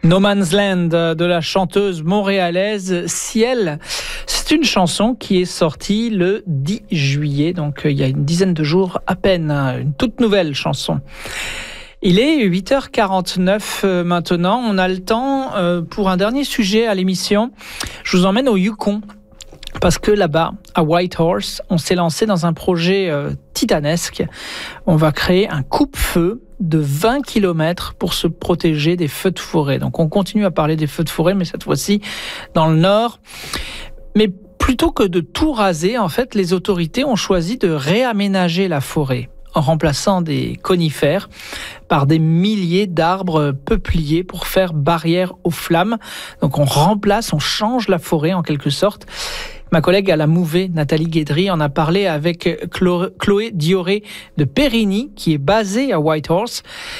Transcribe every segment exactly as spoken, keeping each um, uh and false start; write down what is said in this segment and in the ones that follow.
No Man's Land de la chanteuse montréalaise Ciel. C'est une chanson qui est sortie le dix juillet, donc il y a une dizaine de jours à peine, une toute nouvelle chanson. Il est huit heures quarante-neuf maintenant, on a le temps pour un dernier sujet à l'émission. Je vous emmène au Yukon. Parce que là-bas, à Whitehorse, on s'est lancé dans un projet euh, titanesque. On va créer un coupe-feu de vingt kilomètres pour se protéger des feux de forêt. Donc on continue à parler des feux de forêt, mais cette fois-ci dans le nord. Mais plutôt que de tout raser, en fait, les autorités ont choisi de réaménager la forêt en remplaçant des conifères par des milliers d'arbres peupliers pour faire barrière aux flammes. Donc on remplace, on change la forêt en quelque sorte. Ma collègue à la Mouvée, Nathalie Guédry, en a parlé avec Chloé Dioré de Périgny, qui est basée à Whitehorse,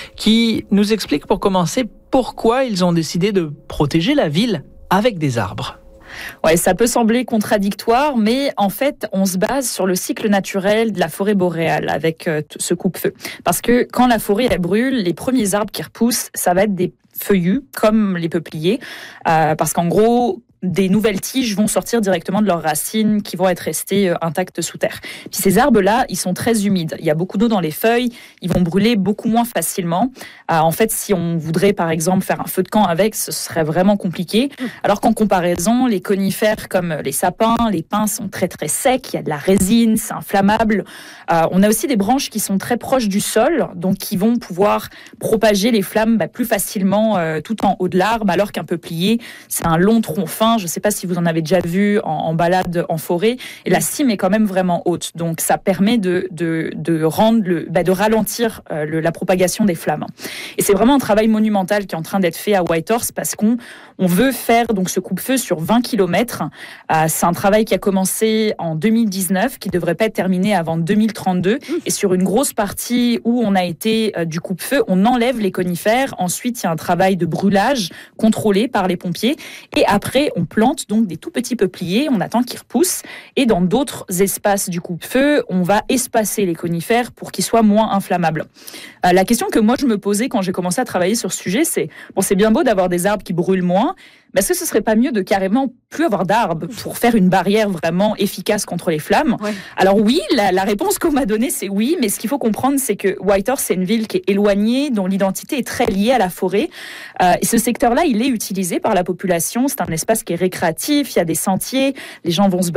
qui nous explique pour commencer pourquoi ils ont décidé de protéger la ville avec des arbres. Ouais, ça peut sembler contradictoire, mais en fait, on se base sur le cycle naturel de la forêt boréale avec euh, ce coupe-feu. Parce que quand la forêt elle brûle, les premiers arbres qui repoussent, ça va être des feuillus, comme les peupliers, euh, parce qu'en gros, des nouvelles tiges vont sortir directement de leurs racines qui vont être restées euh, intactes sous terre. Puis ces arbres-là, ils sont très humides. Il y a beaucoup d'eau dans les feuilles, ils vont brûler beaucoup moins facilement. Euh, en fait, si on voudrait, par exemple, faire un feu de camp avec, ce serait vraiment compliqué. Alors qu'en comparaison, les conifères comme les sapins, les pins sont très très secs, il y a de la résine, c'est inflammable. Euh, on a aussi des branches qui sont très proches du sol, donc qui vont pouvoir propager les flammes bah, plus facilement euh, tout en haut de l'arbre, alors qu'un peuplier, c'est un long tronc fin. Je ne sais pas si vous en avez déjà vu en, en balade en forêt. Et la cime est quand même vraiment haute. Donc, ça permet de, de, de, rendre le, bah, de ralentir euh, le, la propagation des flammes. Et c'est vraiment un travail monumental qui est en train d'être fait à Whitehorse parce qu'on on veut faire donc, ce coupe-feu sur vingt kilomètres. Euh, c'est un travail qui a commencé en deux mille dix-neuf, qui ne devrait pas être terminé avant deux mille trente-deux. Et sur une grosse partie où on a été euh, du coupe-feu, on enlève les conifères. Ensuite, il y a un travail de brûlage contrôlé par les pompiers. Et après, on On plante donc des tout petits peupliers, on attend qu'ils repoussent. Et dans d'autres espaces du coupe-feu, on va espacer les conifères pour qu'ils soient moins inflammables. Euh, la question que moi je me posais quand j'ai commencé à travailler sur ce sujet, c'est bon, c'est bien beau d'avoir des arbres qui brûlent moins, mais est-ce que ce serait pas mieux de carrément plus avoir d'arbres pour faire une barrière vraiment efficace contre les flammes? Ouais. Alors oui, la, la réponse qu'on m'a donnée, c'est oui, mais ce qu'il faut comprendre, c'est que Whitehorse, c'est une ville qui est éloignée, dont l'identité est très liée à la forêt. Euh, et ce secteur-là, il est utilisé par la population. C'est un espace qui est récréatif, il y a des sentiers, les gens vont se